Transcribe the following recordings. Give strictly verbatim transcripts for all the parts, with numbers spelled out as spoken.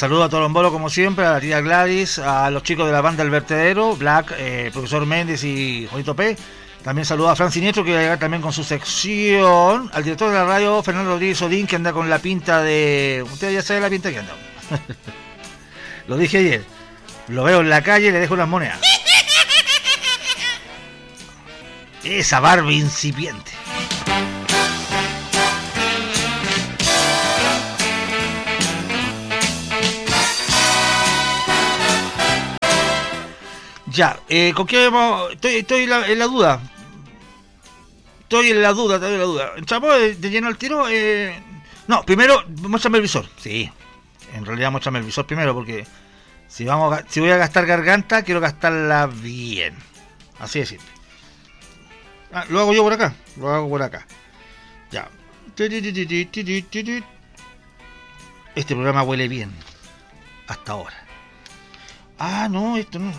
saludo a Tolombolo como siempre, a la tía Gladys, a los chicos de la banda El Vertedero, Black, eh, Profesor Méndez y Juanito P. También saludo a Fran Siniestro, que va a llegar también con su sección. Al director de la radio, Fernando Rodríguez Odín, que anda con la pinta de... Usted ya sabe la pinta que anda. Lo dije ayer. Lo veo en la calle y le dejo unas monedas. Esa barba incipiente. Ya, eh, ¿con qué vamos? Estoy, estoy en, la, en la duda. Estoy en la duda, estoy en la duda. ¿Entramos de, de lleno al tiro? Eh, no, primero, muéstrame el visor. Sí, en realidad muéstrame el visor primero, porque si vamos a, si voy a gastar garganta, quiero gastarla bien. Así de simple. Ah, lo hago yo por acá. Lo hago por acá. Ya. Este programa huele bien. Hasta ahora. Ah, no, esto no.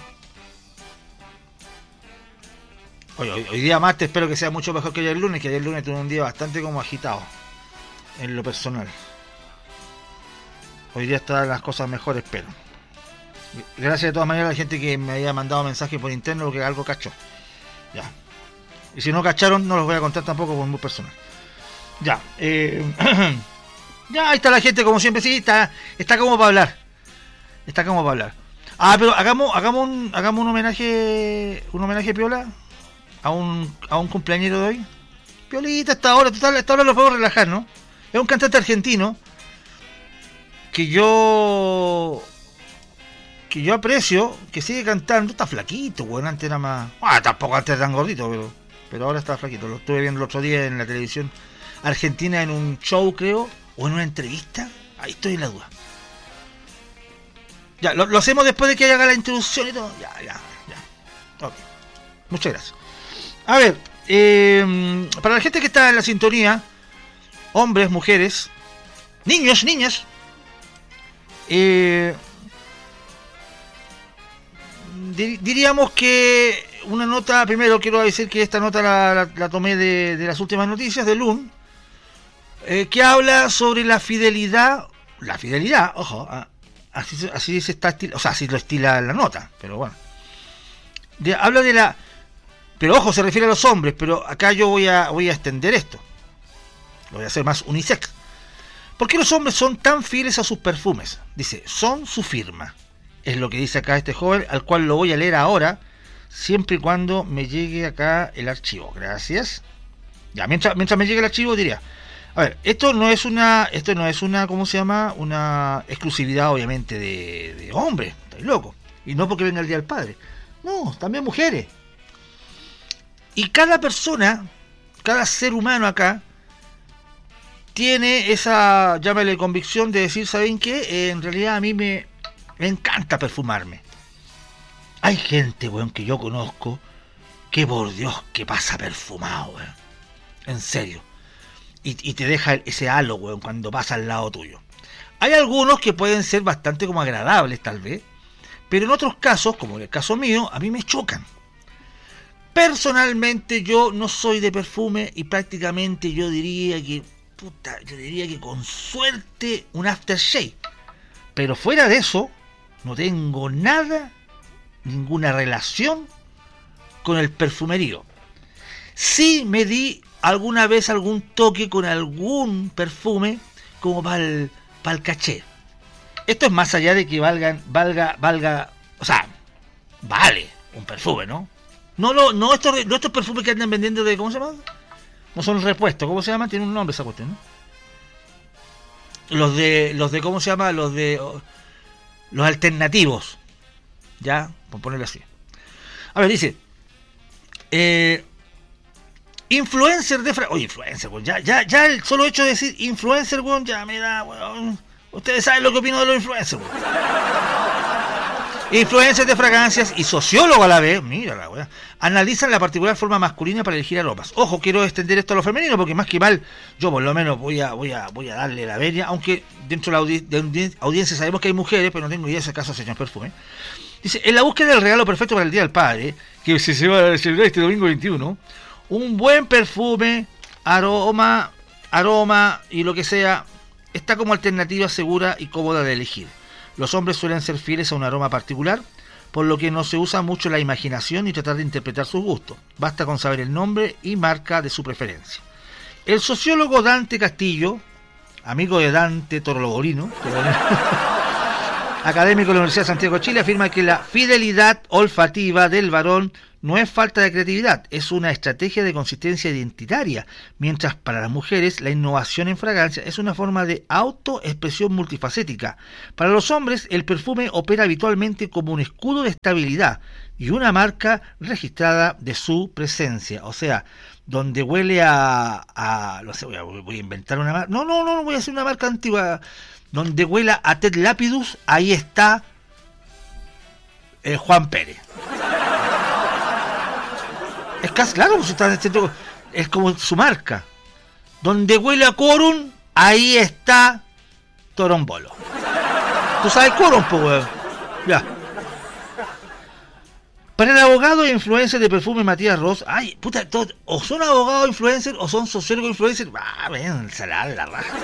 Hoy, hoy, hoy día martes espero que sea mucho mejor que ayer lunes, que ayer lunes tuve un día bastante como agitado en lo personal. Hoy día están las cosas mejores, espero. Gracias de todas maneras a la gente que me había mandado mensajes por interno, porque algo cachó. Ya. Y si no cacharon, no los voy a contar tampoco por muy personal. Ya. Eh, ya, ahí está la gente como siempre, sí, está, está como para hablar. Está como para hablar. Ah, pero hagamos, hagamos un, hagamos un homenaje, un homenaje piola. A un, a un cumpleañero de hoy. Piolita, hasta ahora, total, hasta ahora lo podemos relajar, ¿no? Es un cantante argentino que yo que yo aprecio, que sigue cantando. Está flaquito, weón, antes era más... Ah, tampoco antes era tan gordito, pero pero ahora está flaquito. Lo estuve viendo el otro día en la televisión argentina en un show, creo, o en una entrevista. Ahí estoy en la duda. Ya, lo, lo hacemos después de que haga la introducción y todo. Ya, ya, ya. Ok. Muchas gracias. A ver, eh, para la gente que está en la sintonía, hombres, mujeres, niños, niñas, eh, dir, diríamos que una nota, primero quiero decir que esta nota la, la, la tomé de, de las últimas noticias de L U N, eh, que habla sobre la fidelidad, la fidelidad, ojo, así, así se está estil, o sea, así lo estila la nota, pero bueno, de, habla de la... Pero ojo, se refiere a los hombres, pero acá yo voy a voy a extender esto. Lo voy a hacer más unisex. ¿Por qué los hombres son tan fieles a sus perfumes? Dice, son su firma. Es lo que dice acá este joven, al cual lo voy a leer ahora, siempre y cuando me llegue acá el archivo. Gracias. Ya, mientras, mientras me llegue el archivo diría, a ver, esto no es una, esto no es una, ¿cómo se llama? Una exclusividad obviamente de, de hombres, estoy loco. Y no porque venga el Día del Padre. No, también mujeres. Y cada persona, cada ser humano acá, tiene esa, llámale, convicción de decir, ¿saben qué? Eh, en realidad a mí me, me encanta perfumarme. Hay gente, weón, que yo conozco, que por Dios, que pasa perfumado, weón. En serio. Y, y te deja ese halo, weón, cuando pasa al lado tuyo. Hay algunos que pueden ser bastante como agradables, tal vez, pero en otros casos, como en el caso mío, a mí me chocan. Personalmente yo no soy de perfume y prácticamente yo diría que, puta, yo diría que con suerte un aftershave. Pero fuera de eso, no tengo nada, ninguna relación con el perfumerío. Sí me di alguna vez algún toque con algún perfume como para el, para el caché. Esto es más allá de que valgan, valga, valga, o sea, vale un perfume, ¿no? No, no, no estos, no estos perfumes que andan vendiendo de, ¿cómo se llama? No son repuestos, ¿cómo se llama? Tiene un nombre esa cuestión, ¿no? Los de, los de, ¿cómo se llama? Los de, los alternativos, ¿ya? Por ponerlo así. A ver, dice, eh, influencer de fra... Oye, influencer, weón, ya, ya, ya el solo hecho de decir influencer, weón, ya me da, weón. Ustedes saben lo que opino de los influencers, weón. Influencers de fragancias y sociólogo a la vez, mira la weá, analizan la particular forma masculina para elegir aromas. Ojo, quiero extender esto a lo femenino porque más que mal, yo por lo menos voy a voy a voy a darle la venia, aunque dentro de la audi- de audi- audiencia sabemos que hay mujeres, pero no tengo idea de ese caso, señor perfume. Dice, en la búsqueda del regalo perfecto para el Día del Padre, que se va a celebrar este domingo veintiuno, un buen perfume, aroma, aroma y lo que sea, está como alternativa segura y cómoda de elegir. Los hombres suelen ser fieles a un aroma particular, por lo que no se usa mucho la imaginación ni tratar de interpretar sus gustos. Basta con saber el nombre y marca de su preferencia. El sociólogo Dante Castillo, amigo de Dante Torlogorino, académico de la Universidad de Santiago de Chile, afirma que la fidelidad olfativa del varón no es falta de creatividad, es una estrategia de consistencia identitaria, mientras para las mujeres la innovación en fragancia es una forma de autoexpresión multifacética. Para los hombres, el perfume opera habitualmente como un escudo de estabilidad y una marca registrada de su presencia. O sea, donde huele a... a no sé, voy a, voy a inventar una marca... No, no, no, voy a hacer una marca antigua. Donde huela a Ted Lapidus, ahí está eh, Juan Pérez. Es casi claro, pues, está, es como su marca. Donde huele a Quorum, ahí está Torombolo. Tú sabes Quorum, pues, weón. Ya. Para el abogado e influencer de perfume Matías Ross, ay, puta, todo, o son abogados influencer o son sociólogos influencer. Ah, ven, se la la raja.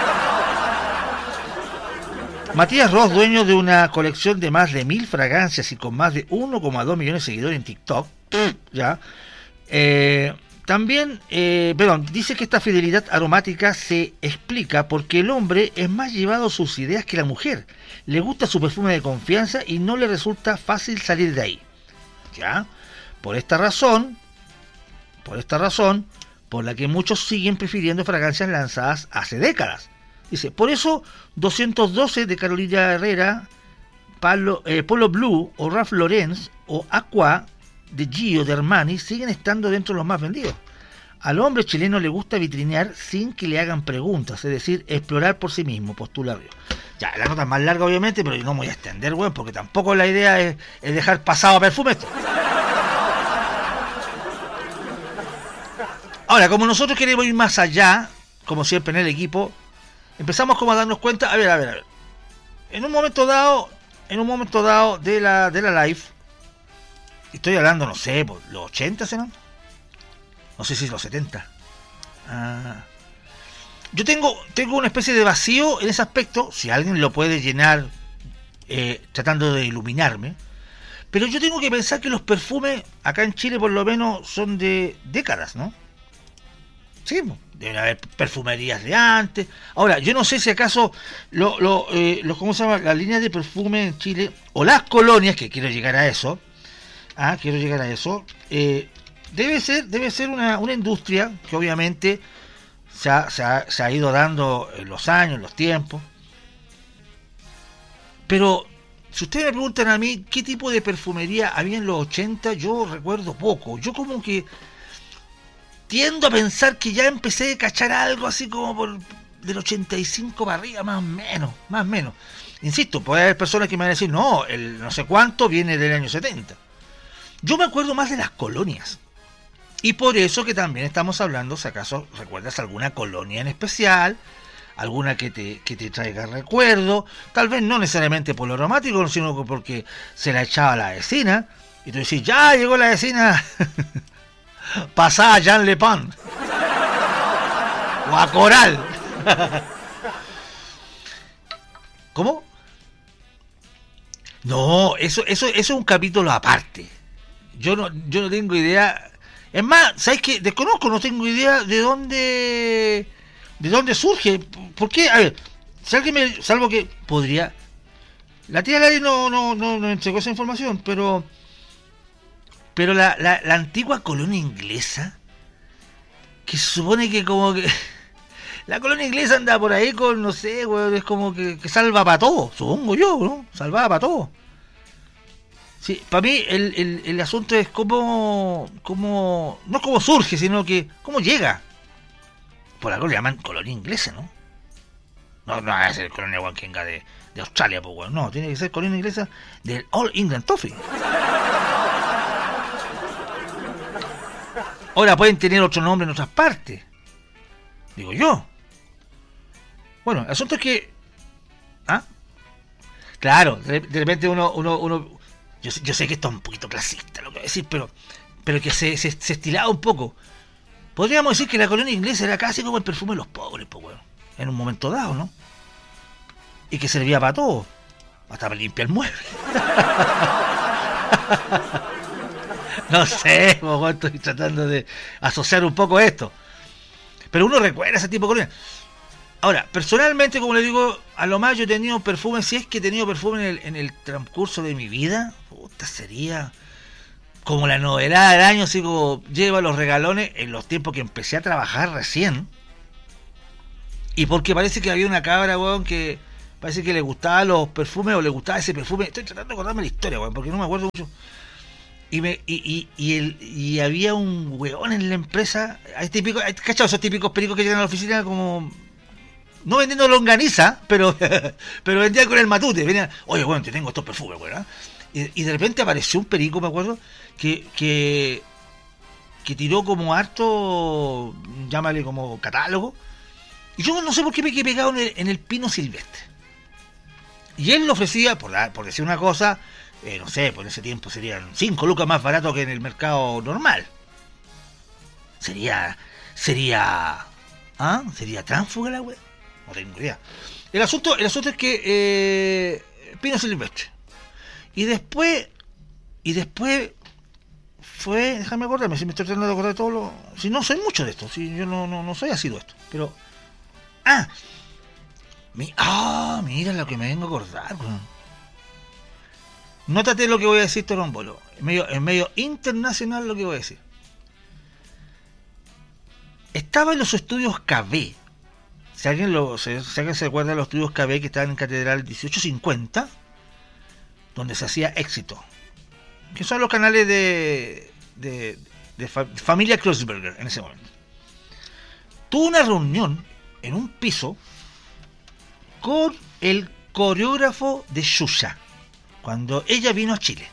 Matías Ross, dueño de una colección de más de mil fragancias y con más de uno coma dos millones de seguidores en TikTok, ya, eh, también, eh, perdón, dice que esta fidelidad aromática se explica porque el hombre es más llevado a sus ideas que la mujer. Le gusta su perfume de confianza y no le resulta fácil salir de ahí. ¿Ya? Por esta razón, por esta razón, por la que muchos siguen prefiriendo fragancias lanzadas hace décadas. Dice, por eso doscientos doce de Carolina Herrera, Palo, eh, Polo Blue o Ralph Lauren o Aqua de Gio de Armani siguen estando dentro de los más vendidos. Al hombre chileno le gusta vitrinear sin que le hagan preguntas, es decir, explorar por sí mismo, postula Río. Ya, la nota es más larga obviamente, pero yo no me voy a extender, weón, porque tampoco la idea es, es dejar pasado a perfume esto. Ahora, como nosotros queremos ir más allá, como siempre en el equipo, empezamos como a darnos cuenta, a ver, a ver, a ver. En un momento dado, en un momento dado de la, de la live, estoy hablando, no sé, por los ochenta, ¿no? No sé si es los setenta. Ah. Yo tengo, tengo una especie de vacío en ese aspecto, si alguien lo puede llenar eh, tratando de iluminarme. Pero yo tengo que pensar que los perfumes, acá en Chile por lo menos, son de décadas, ¿no? Sí, deben haber perfumerías de antes. Ahora, yo no sé si acaso lo, lo, eh, los, ¿cómo se llama? Las líneas de perfume en Chile, o las colonias, que quiero llegar a eso, ah, quiero llegar a eso, eh, debe ser, debe ser una, una industria que obviamente se ha, se, ha, se ha ido dando en los años, en los tiempos. Pero si ustedes me preguntan a mí qué tipo de perfumería había en los ochenta, yo recuerdo poco. Yo como que tiendo a pensar que ya empecé a cachar algo así como por del ochenta y cinco para arriba, más o menos, más o menos. Insisto, puede haber personas que me van a decir, no, el no sé cuánto viene del año setenta. Yo me acuerdo más de las colonias. Y por eso que también estamos hablando, si acaso recuerdas alguna colonia en especial, alguna que te, que te traiga recuerdo, tal vez no necesariamente por lo aromático, sino porque se la echaba a la vecina, y tú decís, ya llegó la vecina, pasá a Jean Le Pen, o a Coral. ¿Cómo? No, eso, eso, eso es un capítulo aparte. Yo no, yo no tengo idea. Es más, ¿sabes qué? Desconozco, no tengo idea de dónde de dónde surge. ¿Por qué? A ver, si alguien me, salvo que podría. La tía Lari no, no, no, no entregó esa información, pero pero la, la, la antigua colonia inglesa, que se supone que como que la colonia inglesa anda por ahí con, no sé, güey, es como que, que salva para todo, supongo yo, ¿no? Salvaba para todo. Sí, para mí el, el, el asunto es cómo, cómo, no cómo surge, sino que cómo llega. Por algo le llaman colonia inglesa, ¿no? No, no va a ser colonia guanquenga de, de Australia, pues, bueno, no, tiene que ser colonia inglesa del All England Toffee. Ahora pueden tener otro nombre en otras partes, digo yo. Bueno, el asunto es que, ¿ah? Claro, de, de repente uno, uno, uno Yo, yo sé que esto es un poquito clasista lo que voy a decir, pero, pero que se, se, se estilaba un poco. Podríamos decir que la colonia inglesa era casi como el perfume de los pobres, pues, bueno, en un momento dado, ¿no? Y que servía para todo. hasta para limpiar muebles. No sé, po, estoy tratando de asociar un poco esto. Pero uno recuerda ese tipo de colonia. Ahora, personalmente, como le digo, a lo más yo he tenido perfume, si es que he tenido perfume en el, en el transcurso de mi vida, puta, sería como la novedad del año, así como lleva los regalones en los tiempos que empecé a trabajar recién. Y porque parece que había una cabra, weón, que parece que le gustaban los perfumes o le gustaba ese perfume. Estoy tratando de acordarme la historia, weón, porque no me acuerdo mucho. Y me y, y, y, el, y había un weón en la empresa, hay típicos, ¿cachai? Esos típicos pericos que llegan a la oficina como... No vendiendo longaniza, pero pero vendía con el matute. Venía, oye, bueno, te tengo estos perfumes, weón. Y, y de repente apareció un perico, me acuerdo, que, que, que tiró como harto, llámale como catálogo. Y yo no sé por qué me quedé pegado en el, en el pino silvestre. Y él lo ofrecía, por, la, por decir una cosa, eh, no sé, por ese tiempo serían cinco lucas más barato que en el mercado normal. Sería, sería, ¿ah? ¿Sería tránsfuga la wea? No tengo idea. El asunto, el asunto es que eh, pino silvestre. Y después, y después fue, déjame acordarme, si me estoy tratando de acordar de todo lo... Si no soy mucho de esto, si yo no, no, no soy así de esto, pero... Ah, mi, ah, mira lo que me vengo a acordar, weón. Nótate lo que voy a decir, Torombolo. En medio, en medio internacional lo que voy a decir. Estaba en los estudios K B. Si alguien, lo, si, si alguien se acuerda de los estudios K B que estaban en Catedral dieciocho cincuenta, donde se hacía Éxito, que son los canales de, de, de fa, familia Kreuzberger en ese momento. Tuve una reunión en un piso con el coreógrafo de Xuxa cuando ella vino a Chile.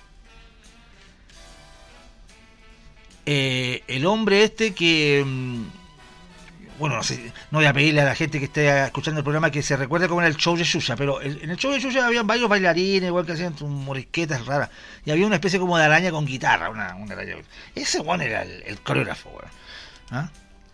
Eh, el hombre este que... Bueno, no sé, no voy a pedirle a la gente que esté escuchando el programa que se recuerde cómo era el show de Xuxa, pero el, en el show de Xuxa había varios bailarines, igual que hacían morisquetas raras, y había una especie como de araña con guitarra, una, una araña. Ese bueno era el, el coreógrafo, bueno. ¿Ah?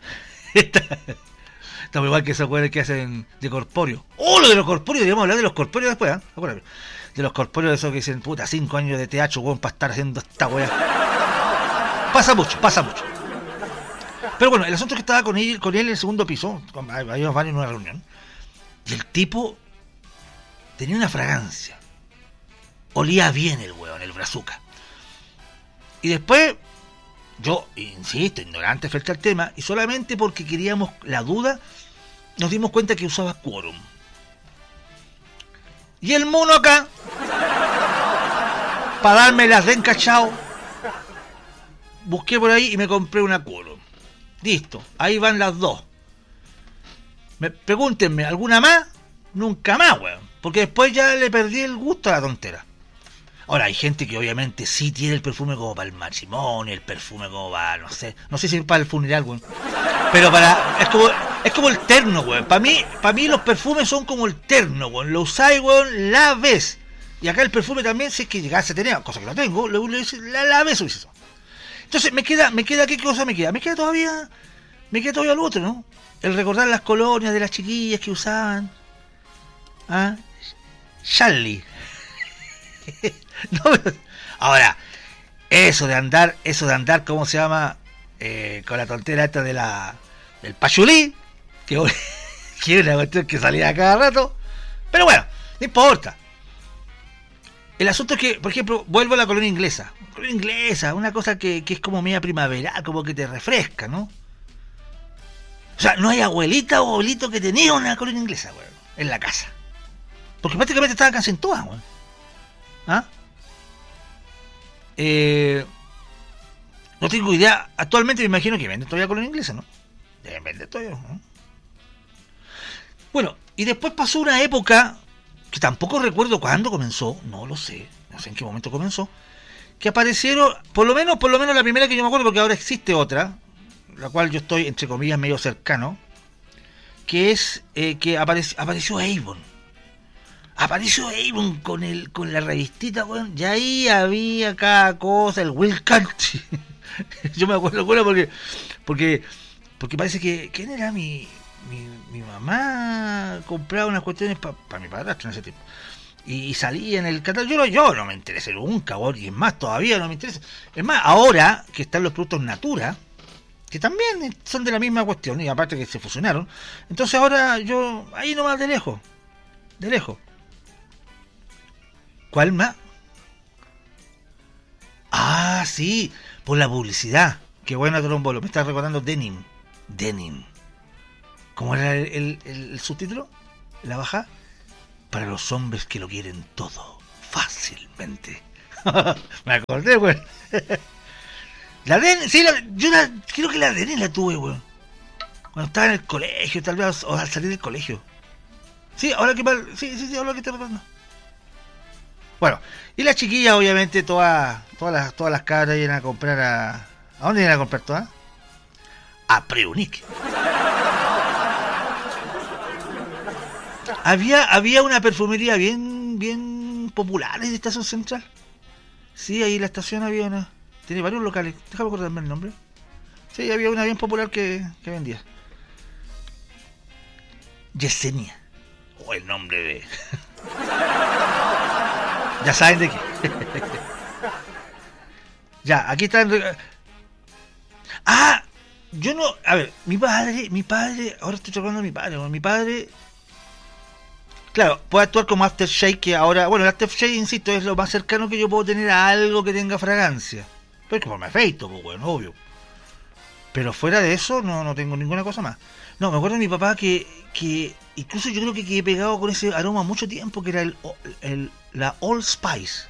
Estamos igual que esos güeyes que hacen de corpóreo. ¡Oh, lo de los corpóreos! Deberíamos hablar de los corpóreos después, ¿eh? Acuérdate. De los corpóreos de esos que dicen, puta, cinco años de teatro, weón, para estar haciendo esta weá. Pasa mucho, pasa mucho. Pero bueno, el asunto es que estaba con él, con él en el segundo piso, habíamos varios en una reunión, y el tipo tenía una fragancia. Olía bien el weón, el brazuca. Y después, yo, insisto, ignorante frente al tema, y solamente porque queríamos la duda, nos dimos cuenta que usaba Quorum. Y el mono acá, para darme las de encachado, busqué por ahí y me compré una Quorum. Listo, ahí van las dos. Me, pregúntenme, ¿alguna más? Nunca más, weón. Porque después ya le perdí el gusto a la tontera. Ahora, hay gente que obviamente sí tiene el perfume como para el matrimonio, el perfume como para, no sé, no sé si es para el funeral, weón. Pero para, es como, es como el terno, weón. Para mí, para mí los perfumes son como el terno, weón. Lo usáis, weón, la vez. Y acá el perfume también, si es que llegase a tener, cosa que no tengo, lo, lo, la, la vez uso eso. Entonces, me queda, me queda, ¿qué cosa me queda? Me queda todavía, me queda todavía lo otro, ¿no? El recordar las colonias de las chiquillas que usaban. Ah, Charlie. No, ahora, eso de andar, eso de andar, ¿cómo se llama? Eh, con la tontera esta de la del pachulí, que, que es una cuestión que salía a cada rato. Pero bueno, no importa. El asunto es que, por ejemplo, vuelvo a la colonia inglesa. Colonia inglesa, una cosa que, que es como media primaveral, como que te refresca, ¿no? O sea, no hay abuelita o abuelito que tenía una colonia inglesa, güey, en la casa. Porque prácticamente estaban casi en todas, güey. ¿Ah? Eh, no tengo idea. Actualmente me imagino que venden todavía colonia inglesa, ¿no? Deben vender todavía, ¿no? Bueno, y después pasó una época que tampoco recuerdo cuándo comenzó, no lo sé, no sé en qué momento comenzó, que aparecieron, por lo menos, por lo menos la primera que yo me acuerdo, porque ahora existe otra, la cual yo estoy, entre comillas, medio cercano, que es eh, que apareció, apareció Avon. Apareció Avon con el con la revistita, weón, y ahí había cada cosa, el Will Country. Yo me acuerdo, bueno, porque, porque, porque parece que, ¿quién era mi, mi, mi mamá? Compraba unas cuestiones para pa mi padrastro en ese tiempo. y, y salí en el catálogo. Yo, no- yo no me interesé nunca, weón, y es más, todavía no me interesa. Es más, ahora que están los productos Natura, que también son de la misma cuestión, y aparte que se fusionaron, entonces ahora yo, ahí nomás de lejos, de lejos. ¿Cuál más? Ah, sí, por la publicidad. Qué buena Trombolo, me está recordando Denim. Denim. ¿Cómo era el, el, el- el subtítulo? La baja. Para los hombres que lo quieren todo, fácilmente. Me acordé, güey. La Denim, sí, la, yo la, creo que la Denim la tuve, güey. Cuando estaba en el colegio, tal vez, o al salir del colegio. Sí, ahora que mal, sí, sí, sí, ahora que te recuerdo. Bueno, y las chiquillas, obviamente, todas, todas las, todas las cabras iban a comprar a. ¿A dónde iban a comprar todas? A Preunic. Había, había una perfumería bien, bien popular en la estación central. Sí, ahí en la estación había una. Tiene varios locales. Déjame acordarme el nombre. Sí, había una bien popular que, que vendía. Yesenia. O el nombre de. Ya saben de qué. Ya, aquí están. Ah, yo no. A ver, mi padre, mi padre. Ahora estoy tocando a mi padre. Bueno, mi padre. Claro, puede actuar como aftershave, que ahora. Bueno, el aftershave, insisto, es lo más cercano que yo puedo tener a algo que tenga fragancia. Pero es como me afeito, pues bueno, obvio. Pero fuera de eso, no, no tengo ninguna cosa más. No, me acuerdo de mi papá que, que incluso yo creo que quedé pegado con ese aroma mucho tiempo, que era el, el la Old Spice.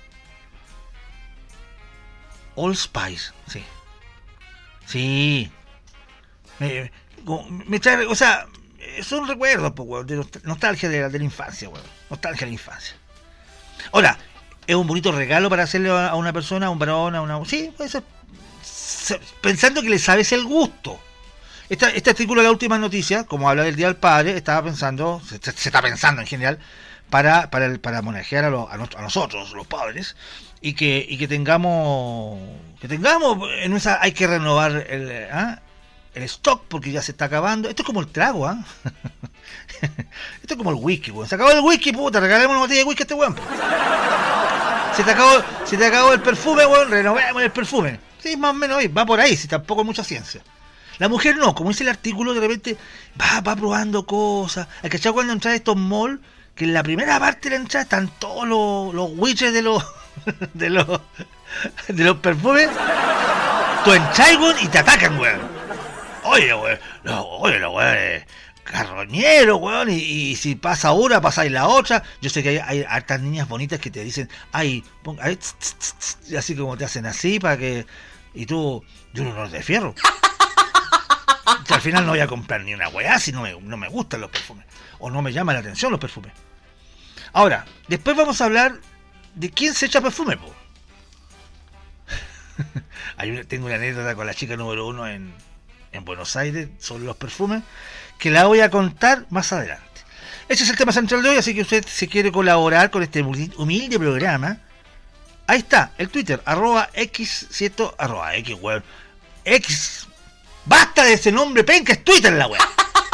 Old Spice, sí. Sí. Me, me trae, o sea, son recuerdos, pues, weón, de nost- nostalgia de la, de la infancia, weón. Nostalgia de la infancia. Ahora, es un bonito regalo para hacerle a a una persona, a un varón, a una. Sí, puede ser. Se- Pensando que le sabes el gusto. Esta, este artículo de la última noticia, como habla del Día del Padre, estaba pensando, se, se- se está pensando en general, para, para, el- para homenajear a, lo- a, nos- a nosotros, los padres, y que, y que tengamos, que tengamos, en esa hay que renovar el, ¿ah? el stock, porque ya se está acabando. Esto es como el trago, ¿ah? Esto es como el whisky, weón. Se acabó el whisky, puta, regalemos una botella de whisky a este weón, po. Se te acabó, se te acabó el perfume, weón, renovemos el perfume. Sí, más o menos ahí, va por ahí, si tampoco hay mucha ciencia. La mujer no, como dice el artículo, de repente va, va probando cosas. ¿Hay cachado cuando entras a estos malls? Que en la primera parte de la entrada están todos los, los witches de los, de los de los perfumes. Tú entras, weón, y te atacan, weón. Oye, weón, no, oye, lo weón es carroñero, weón, y, y si pasa una, pasáis la otra. Yo sé que hay, hay hartas niñas bonitas que te dicen, ay, pon, ay tss, tss, tss, tss", y así como te hacen así para que. Y tú, yo no los de fierro. Que al final no voy a comprar ni una weá si no me, no me gustan los perfumes. O no me llaman la atención los perfumes. Ahora, después vamos a hablar de quién se echa perfume, po. Hay una, tengo una anécdota con la chica número uno en, en Buenos Aires sobre los perfumes, que la voy a contar más adelante. Ese es el tema central de hoy, así que usted, si quiere colaborar con este humilde humilde programa, ahí está, el Twitter, arroba x siete, arroba x, weón, x, basta de ese nombre penca, es Twitter la weá.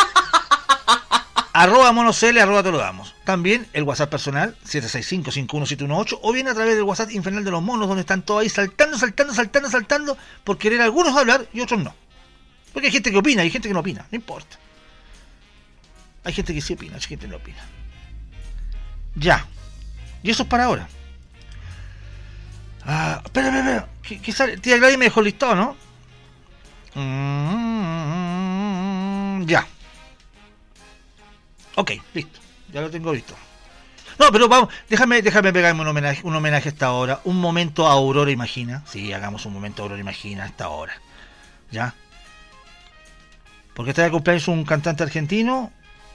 Arroba monocl, arroba te lo damos. También el WhatsApp personal, siete seis cinco, cinco uno siete uno ocho, o bien a través del WhatsApp infernal de los monos, donde están todos ahí saltando, saltando, saltando, saltando, por querer algunos hablar y otros no. Porque hay gente que opina y hay gente que no opina, no importa. Hay gente que sí opina, hay gente que no opina. Ya. Y eso es para ahora. Ah, espera, espera, espera. ¿Qué, qué sale? Tía Gladys me dejó el listado, ¿no? Mm, ya. Ok, listo. Ya lo tengo listo. No, pero vamos, déjame, déjame pegarme un homenaje, un homenaje a esta hora. Un momento a Aurora Imagina. Sí, hagamos un momento a Aurora Imagina a esta hora. ¿Ya? Porque está de cumpleaños un cantante argentino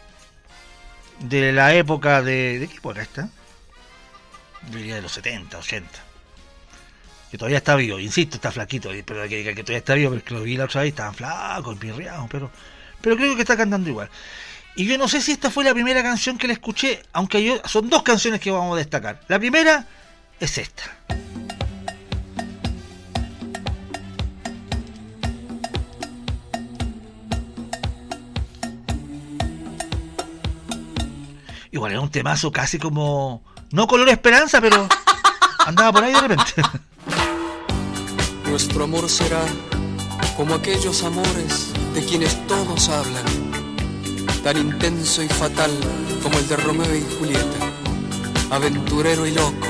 de la época de... ¿De qué época está? Diría de los setenta, ochenta. Que todavía está vivo, insisto, está flaquito, pero que, que, que todavía está vivo, porque lo vi la otra vez, estaban flacos, pirriados, pero, pero creo que está cantando igual. Y yo no sé si esta fue la primera canción que le escuché, aunque yo, son dos canciones que vamos a destacar. La primera es esta. Y igual era un temazo casi como... No color esperanza, pero andaba por ahí de repente. Nuestro amor será como aquellos amores de quienes todos hablan, tan intenso y fatal como el de Romeo y Julieta, aventurero y loco,